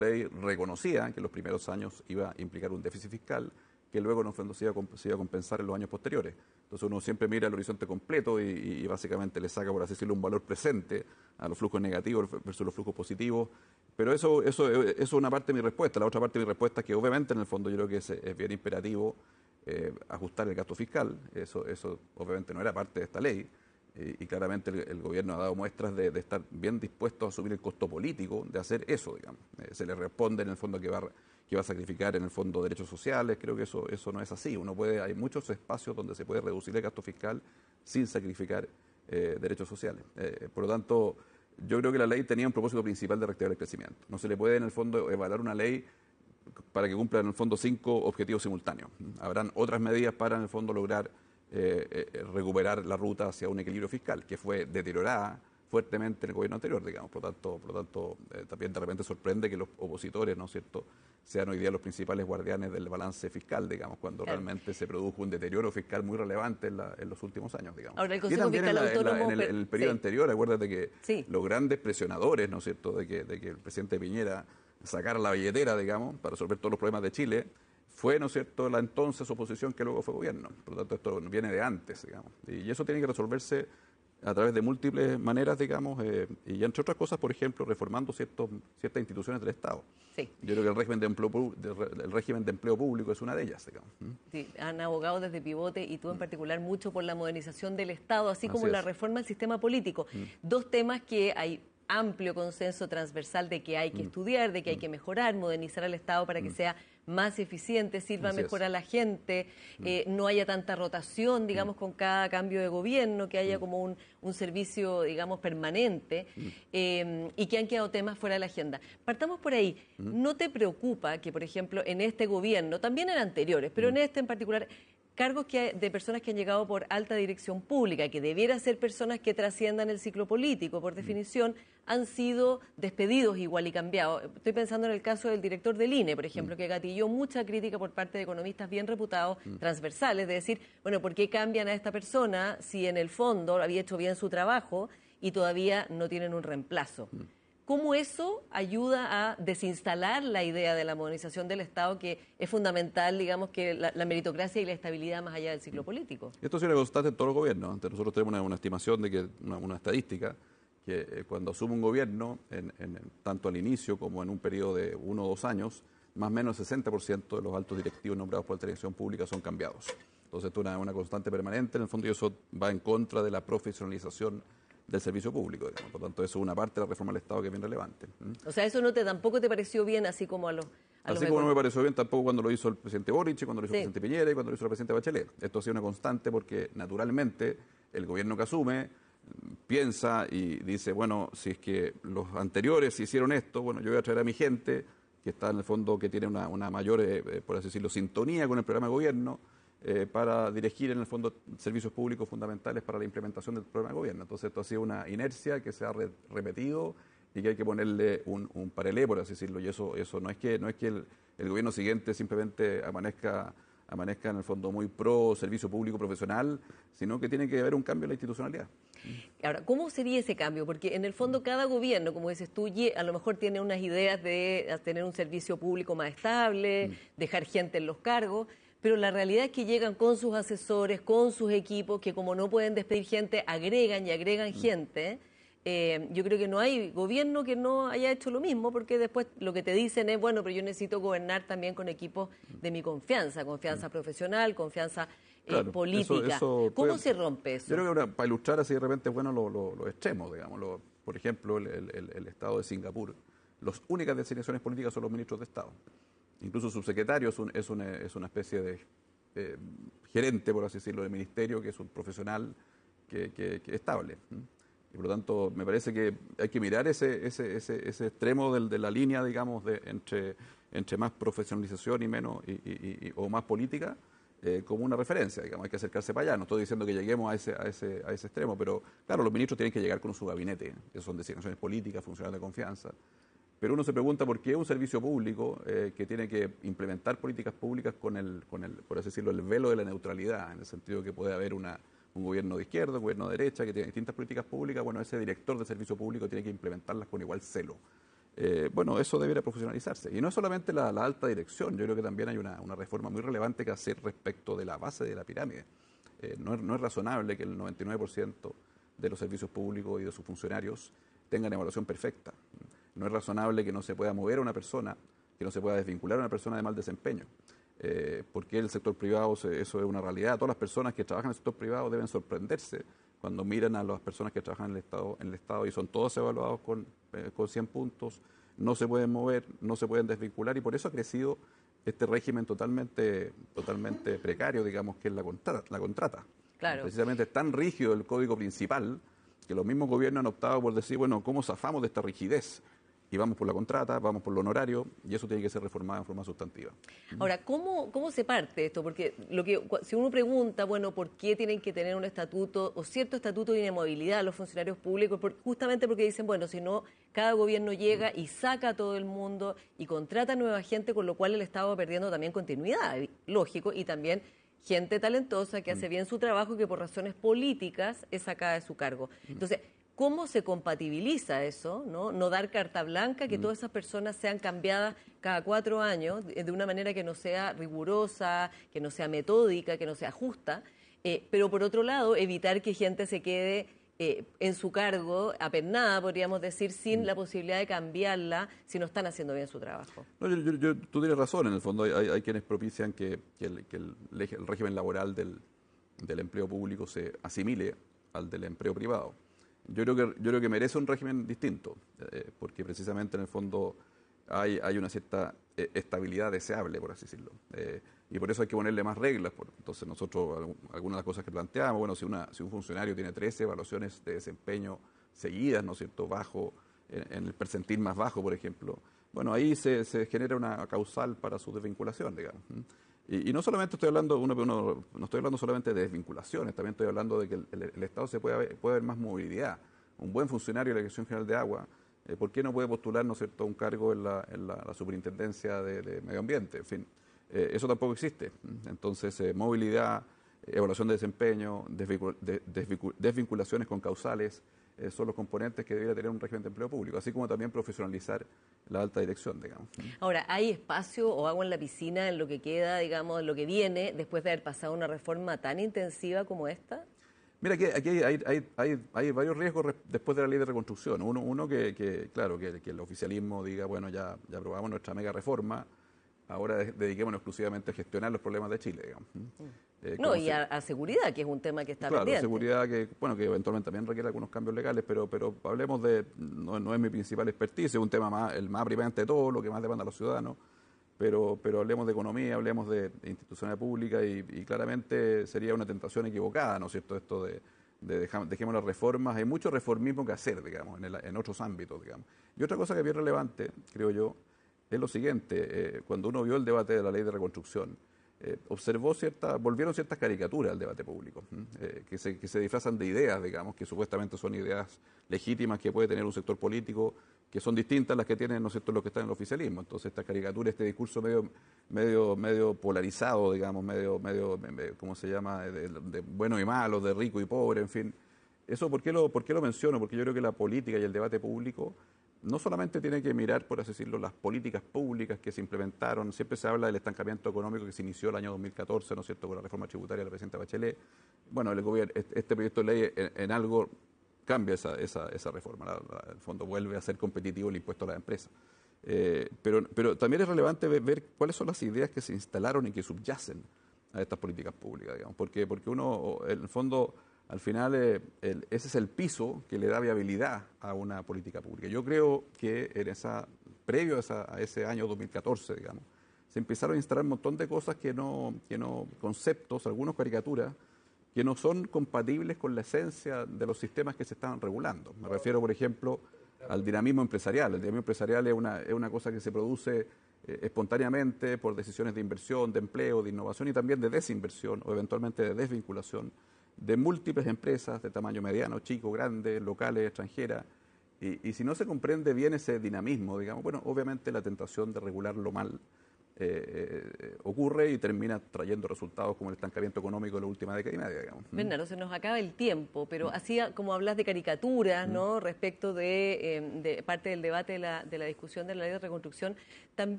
ley reconocía que en los primeros años iba a implicar un déficit fiscal que luego en el fondo se iba a compensar en los años posteriores. Entonces uno siempre mira el horizonte completo y básicamente le saca, por así decirlo, un valor presente a los flujos negativos versus los flujos positivos. Pero eso es una parte de mi respuesta. La otra parte de mi respuesta es que obviamente en el fondo yo creo que es bien imperativo ajustar el gasto fiscal. Eso obviamente no era parte de esta ley. Y claramente el gobierno ha dado muestras de estar bien dispuesto a asumir el costo político de hacer eso, digamos. Se le responde en el fondo que va a sacrificar en el fondo derechos sociales. Creo que eso no es así. Hay muchos espacios donde se puede reducir el gasto fiscal sin sacrificar derechos sociales. Por lo tanto, yo creo que la ley tenía un propósito principal de reactivar el crecimiento. No se le puede en el fondo evaluar una ley para que cumpla en el fondo 5 objetivos simultáneos. Habrán otras medidas para en el fondo lograr recuperar la ruta hacia un equilibrio fiscal, que fue deteriorada fuertemente en el gobierno anterior, digamos. Por lo tanto también de repente sorprende que los opositores, ¿no es cierto?, sean hoy día los principales guardianes del balance fiscal, digamos, cuando realmente se produjo un deterioro fiscal muy relevante en los últimos años, digamos. Ahora, el Consejo Fiscal Autónomo... En el periodo anterior, acuérdate que los grandes presionadores, ¿no es cierto?, de que el presidente Piñera sacara la billetera, digamos, para resolver todos los problemas de Chile, fue, ¿no es cierto?, la entonces oposición que luego fue gobierno. Por lo tanto, esto viene de antes, digamos. Y eso tiene que resolverse a través de múltiples maneras, digamos, y entre otras cosas, por ejemplo, reformando ciertas instituciones del Estado. Sí. Yo creo que el régimen de empleo público es una de ellas, digamos. Sí, han abogado desde Pivote y tú en particular mucho por la modernización del Estado, así como la reforma al sistema político. Dos temas que hay amplio consenso transversal de que hay que estudiar, de que hay que mejorar, modernizar al Estado para que sea más eficiente, sirva mejor a la gente, no haya tanta rotación, digamos, con cada cambio de gobierno, que haya como un servicio, digamos, permanente, y que han quedado temas fuera de la agenda. Partamos por ahí. ¿No te preocupa que, por ejemplo, en este gobierno, también en anteriores, pero en este en particular, cargos de personas que han llegado por alta dirección pública, que debiera ser personas que trasciendan el ciclo político, por definición, han sido despedidos igual y cambiados? Estoy pensando en el caso del director del INE, por ejemplo, que gatilló mucha crítica por parte de economistas bien reputados, transversales, de decir, bueno, ¿por qué cambian a esta persona si en el fondo había hecho bien su trabajo y todavía no tienen un reemplazo? ¿Cómo eso ayuda a desinstalar la idea de la modernización del Estado, que es fundamental, digamos, que la meritocracia y la estabilidad más allá del ciclo político? Esto es una constante en todos los gobiernos. Nosotros tenemos una estimación de que, una estadística, que cuando asume un gobierno, tanto al inicio como en un periodo de 1 o 2 años, más o menos el 60% de los altos directivos nombrados por la televisión pública son cambiados. Entonces esto es una constante permanente, en el fondo, y eso va en contra de la profesionalización del servicio público, digamos. Por lo tanto, eso es una parte de la reforma del Estado que es bien relevante. O sea, eso tampoco te pareció bien, así como a los como no me pareció bien tampoco cuando lo hizo el presidente Boric, cuando lo hizo el presidente Piñera y cuando lo hizo la presidenta Bachelet. Esto ha sido una constante porque, naturalmente, el gobierno que asume piensa y dice, bueno, si es que los anteriores hicieron esto, bueno, yo voy a traer a mi gente, que está en el fondo, que tiene una mayor, por así decirlo, sintonía con el programa de gobierno, para dirigir en el fondo servicios públicos fundamentales para la implementación del programa de gobierno. Entonces esto ha sido una inercia que se ha repetido y que hay que ponerle un parelé, por así decirlo, y eso no es que el gobierno siguiente simplemente amanezca en el fondo muy pro servicio público profesional, sino que tiene que haber un cambio en la institucionalidad. Ahora, ¿cómo sería ese cambio? Porque en el fondo cada gobierno, como dices tú, a lo mejor tiene unas ideas de tener un servicio público más estable, dejar gente en los cargos, pero la realidad es que llegan con sus asesores, con sus equipos, que como no pueden despedir gente, agregan gente. Yo creo que no hay gobierno que no haya hecho lo mismo, porque después lo que te dicen es, bueno, pero yo necesito gobernar también con equipos de mi confianza profesional, confianza política. ¿Cómo se rompe eso? Yo creo que para ilustrar así de repente es bueno los extremos, digamos. Por ejemplo, el Estado de Singapur, las únicas designaciones políticas son los ministros de Estado. Incluso el subsecretario es una especie de gerente, por así decirlo, del ministerio, que es un profesional que es estable. Y por lo tanto, me parece que hay que mirar ese extremo de la línea, digamos, entre más profesionalización y menos, o más política, como una referencia, digamos. Hay que acercarse para allá. No estoy diciendo que lleguemos a ese extremo, pero claro, los ministros tienen que llegar con su gabinete, que son designaciones políticas, funcionarios de confianza. Pero uno se pregunta por qué un servicio público que tiene que implementar políticas públicas con por así decirlo, el velo de la neutralidad, en el sentido que puede haber un gobierno de izquierda, un gobierno de derecha, que tiene distintas políticas públicas. Bueno, ese director de servicio público tiene que implementarlas con igual celo. bueno, eso debería profesionalizarse. Y no es solamente la alta dirección, yo creo que también hay una reforma muy relevante que hacer respecto de la base de la pirámide. No es razonable que el 99% de los servicios públicos y de sus funcionarios tengan evaluación perfecta. No es razonable que no se pueda mover a una persona, que no se pueda desvincular a una persona de mal desempeño. Porque el sector privado, eso es una realidad. Todas las personas que trabajan en el sector privado deben sorprenderse cuando miran a las personas que trabajan en el Estado y son todos evaluados con 100 puntos, no se pueden mover, no se pueden desvincular, y por eso ha crecido este régimen totalmente precario, digamos, que es la contrata. Claro. Precisamente es tan rígido el código principal que los mismos gobiernos han optado por decir, bueno, ¿cómo zafamos de esta rigidez? Y vamos por la contrata, vamos por lo honorario, y eso tiene que ser reformado en forma sustantiva. Ahora, ¿cómo se parte esto? Porque si uno pregunta, bueno, ¿por qué tienen que tener un estatuto o cierto estatuto de inamovilidad los funcionarios públicos? Justamente porque dicen, bueno, si no, cada gobierno llega y saca a todo el mundo y contrata nueva gente, con lo cual el Estado va perdiendo también continuidad, lógico, y también gente talentosa que hace bien su trabajo y que por razones políticas es sacada de su cargo. Entonces, ¿cómo se compatibiliza eso? No dar carta blanca, que todas esas personas sean cambiadas cada 4 años de una manera que no sea rigurosa, que no sea metódica, que no sea justa, pero por otro lado evitar que gente se quede en su cargo, apernada, podríamos decir, sin la posibilidad de cambiarla si no están haciendo bien su trabajo. No, tú tienes razón, en el fondo hay quienes propician que el régimen laboral del empleo público se asimile al del empleo privado. Yo creo que merece un régimen distinto, porque precisamente en el fondo hay una cierta estabilidad deseable, por así decirlo. Y por eso hay que ponerle más reglas. Entonces nosotros, algunas de las cosas que planteamos, bueno, si un funcionario tiene 13 evaluaciones de desempeño seguidas, ¿no es cierto?, bajo, en el percentil más bajo, por ejemplo, bueno, ahí se genera una causal para su desvinculación, digamos. Y no solamente estoy hablando, no estoy hablando solamente de desvinculaciones, también estoy hablando de que el Estado puede haber más movilidad. Un buen funcionario de la Dirección General de Agua, ¿por qué no puede postular, ¿no es cierto?, un cargo en la Superintendencia de Medio Ambiente? En fin, eso tampoco existe. Entonces, movilidad, evaluación de desempeño, desvinculaciones con causales, son los componentes que debería tener un régimen de empleo público, así como también profesionalizar la alta dirección, digamos. Ahora, ¿hay espacio o agua en la piscina en lo que queda, digamos, en lo que viene, después de haber pasado una reforma tan intensiva como esta? Mira, aquí hay varios riesgos después de la ley de reconstrucción. Uno que el oficialismo diga, bueno, ya aprobamos nuestra mega reforma, ahora dediquémonos exclusivamente a gestionar los problemas de Chile, digamos. Y a seguridad, que es un tema que está pendiente. Seguridad que eventualmente también requiere algunos cambios legales, pero hablemos no es mi principal expertise, es un tema el más apremiante de todo, lo que más demanda a los ciudadanos, pero hablemos de economía, hablemos de institucionalidad pública y claramente sería una tentación equivocada, ¿no es cierto?, esto de dejemos las reformas. Hay mucho reformismo que hacer, digamos, en otros ámbitos, digamos. Y otra cosa que es bien relevante, creo yo, es lo siguiente: cuando uno vio el debate de la ley de reconstrucción, volvieron ciertas caricaturas al debate público, que se disfrazan de ideas, digamos, que supuestamente son ideas legítimas que puede tener un sector político, que son distintas a las que tienen, ¿no es cierto?, los que están en el oficialismo. Entonces, esta caricatura, este discurso medio polarizado, digamos, ¿cómo se llama?, de bueno y malo, de rico y pobre, en fin. Eso, ¿por qué lo menciono? Porque yo creo que la política y el debate público no solamente tiene que mirar, por así decirlo, las políticas públicas que se implementaron. Siempre se habla del estancamiento económico que se inició el año 2014, ¿no es cierto?, con la reforma tributaria de la presidenta Bachelet. Bueno, el gobierno, este proyecto de ley en algo cambia esa reforma. En el fondo vuelve a ser competitivo el impuesto a las empresas. Pero también es relevante ver cuáles son las ideas que se instalaron y que subyacen a estas políticas públicas, digamos. Porque uno, en el fondo, al final, ese es el piso que le da viabilidad a una política pública. Yo creo que previo a ese año 2014, digamos, se empezaron a instalar un montón de cosas conceptos, algunos caricaturas, que no son compatibles con la esencia de los sistemas que se estaban regulando. Me refiero, por ejemplo, al dinamismo empresarial. El dinamismo empresarial es una cosa que se produce espontáneamente por decisiones de inversión, de empleo, de innovación y también de desinversión o eventualmente de desvinculación de múltiples empresas de tamaño mediano, chico, grande, locales, extranjeras. Y si no se comprende bien ese dinamismo, digamos, bueno, obviamente la tentación de regularlo mal ocurre y termina trayendo resultados como el estancamiento económico de la última década y media, digamos. Bernardo, se nos acaba el tiempo, pero así como hablas de caricaturas, ¿no? Respecto de parte del debate de la discusión de la ley de reconstrucción, también